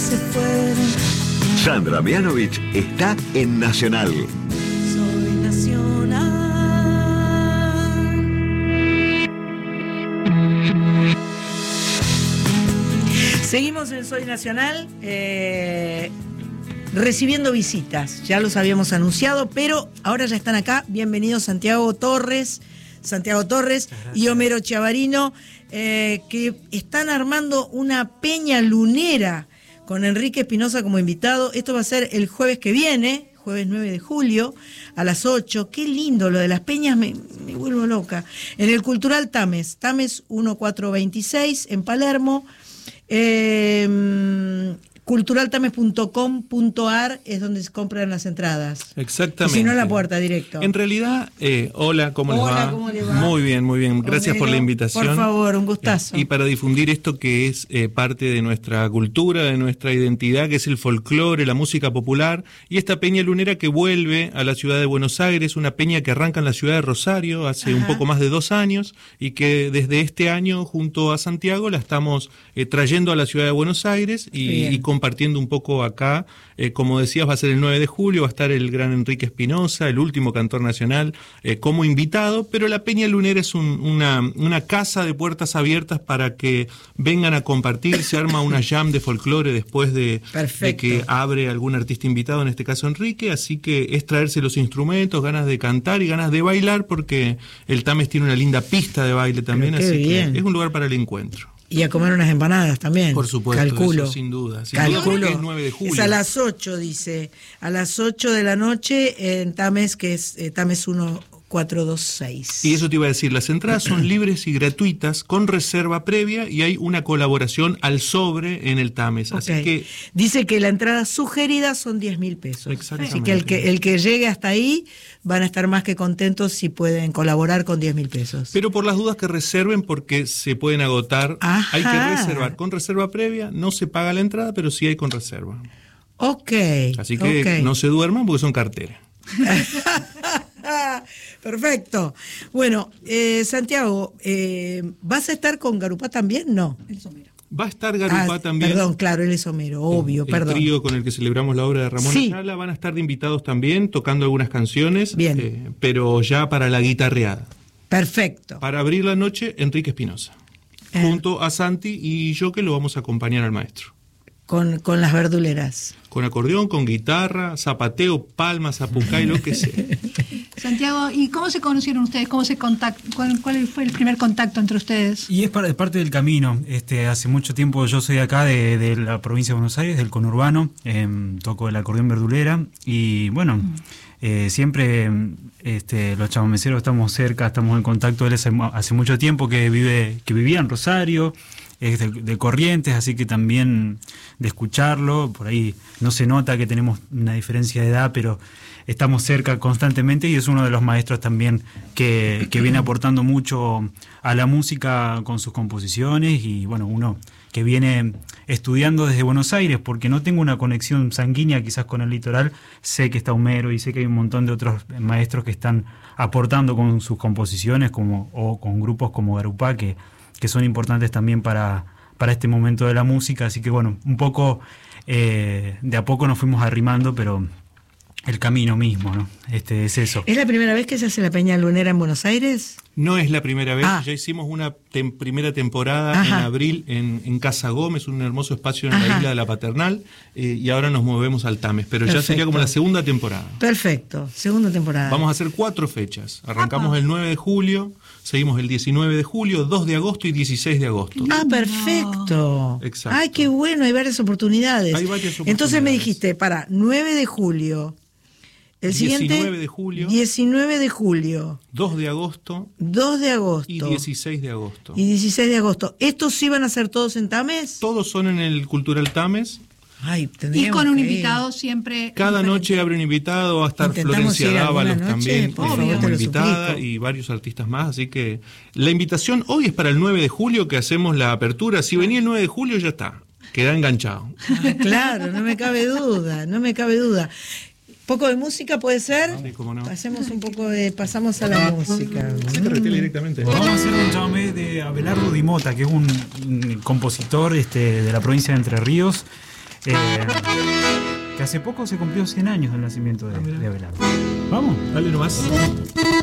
se fueron. Sandra Mianovich está en Nacional. Soy Nacional. Seguimos en Soy Nacional, recibiendo visitas. Ya los habíamos anunciado, pero ahora ya están acá. Bienvenidos Santiago Torres y Homero Chiavarino, que están armando una peña lunera con Enrique Espinosa como invitado. Esto va a ser el jueves que viene, jueves 9 de julio, a las 8. Qué lindo, lo de las peñas me vuelvo loca. En el Cultural Tames 1426 en Palermo. Culturaltames.com.ar es donde se compran las entradas. Exactamente. Y si no, en la puerta, directo. En realidad, hola, ¿cómo les va? ¿Cómo le va? Muy bien, muy bien. Gracias por la invitación. Por favor, un gustazo. Y para difundir esto que es parte de nuestra cultura, de nuestra identidad, que es el folclore, la música popular, y esta peña lunera que vuelve a la ciudad de Buenos Aires, una peña que arranca en la ciudad de Rosario hace un poco más de 2 años, y que desde este año, junto a Santiago, la estamos trayendo a la ciudad de Buenos Aires y compartiendo un poco acá. Como decías, va a ser el 9 de julio, va a estar el gran Enrique Espinosa, el último cantor nacional, como invitado, pero la Peña Lunera es una casa de puertas abiertas para que vengan a compartir. Se arma una jam de folclore después de que abre algún artista invitado, en este caso Enrique, así que es traerse los instrumentos, ganas de cantar y ganas de bailar, porque el Tames tiene una linda pista de baile también, así que es un lugar para el encuentro. Y a comer unas empanadas también. Por supuesto, calculo. Eso sin duda. Calculo. Que es 9 de julio. Es a las 8, dice. A las 8 de la noche en Tames, que es Tames 1426. Y eso te iba a decir, las entradas son libres y gratuitas, con reserva previa, y hay una colaboración al sobre en el Tames. Así que dice que la entrada sugerida son 10.000 pesos. Exactamente. Así que el que llegue hasta ahí van a estar más que contentos si pueden colaborar con 10.000 pesos. Pero por las dudas que reserven, porque se pueden agotar. Ajá. Hay que reservar con reserva previa, no se paga la entrada, pero sí hay con reserva. Ok. Así que no se duerman porque son carteras. Perfecto. Bueno, Santiago, ¿vas a estar con Garupá también? No. El Somero. Va a estar Garupá también. Perdón, claro, él es Homero, obvio, el trío con el que celebramos la obra de Ramón Ayala van a estar de invitados también, tocando algunas canciones, pero ya para la guitarreada. Perfecto. Para abrir la noche, Enrique Espinosa, junto a Santi y yo, que lo vamos a acompañar al maestro. Con las verduleras. Con acordeón, con guitarra, zapateo, palmas, zapucay, lo que sea. Santiago, ¿y cómo se conocieron ustedes? ¿Cómo se ¿Cuál fue el primer contacto entre ustedes? Y es parte del camino. Hace mucho tiempo yo soy de acá, de la provincia de Buenos Aires, del conurbano, toco el acordeón verdulera y bueno, siempre los chamameceros estamos cerca, estamos en contacto. Él hace mucho tiempo que vivía en Rosario, es de Corrientes, así que también de escucharlo, por ahí no se nota que tenemos una diferencia de edad, pero estamos cerca constantemente y es uno de los maestros también que viene aportando mucho a la música con sus composiciones y bueno, uno que viene estudiando desde Buenos Aires, porque no tengo una conexión sanguínea quizás con el litoral, sé que está Homero y sé que hay un montón de otros maestros que están aportando con sus composiciones o con grupos como Garupá que son importantes también para este momento de la música, así que bueno, un poco de a poco nos fuimos arrimando, pero el camino mismo, ¿no? Es eso. ¿Es la primera vez que se hace la Peña Lunera en Buenos Aires? No es la primera vez, ya hicimos una primera temporada en abril en Casa Gómez, un hermoso espacio en la isla de la Paternal, y ahora nos movemos al Tames, pero ya sería como la segunda temporada. Perfecto, segunda temporada. Vamos a hacer 4 fechas, arrancamos el 9 de julio, seguimos el 19 de julio, 2 de agosto y 16 de agosto. Ah, perfecto. Exacto. Ay, qué bueno, hay varias oportunidades. Hay varias oportunidades. Entonces me dijiste, 9 de julio. El 19 siguiente, de julio. 19 de julio. 2 de agosto. 2 de agosto. Y 16 de agosto. Y 16 de agosto. ¿Estos sí van a ser todos en Tames? Todos son en el Cultural Tames. Ay, y con un invitado siempre. Cada diferente. noche abre un invitado, va a estar Florencia Dávalos también como invitada y varios artistas más, así que la invitación hoy es para el 9 de julio que hacemos la apertura. Si venía el 9 de julio ya está, queda enganchado. Claro, no me cabe duda. ¿Poco de música puede ser? Sí, cómo no. Hacemos un poco de... Pasamos a la música. Directamente. Vamos a hacer un chamamé de Abelardo Di Mota, que es un compositor de la provincia de Entre Ríos. que hace poco se cumplió 100 años del nacimiento de Abelardo. Vamos, dale nomás.